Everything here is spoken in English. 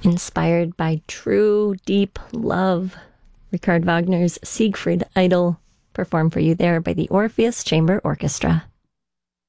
Inspired by true, deep love. Richard Wagner's Siegfried Idol, performed for you there by the Orpheus Chamber Orchestra.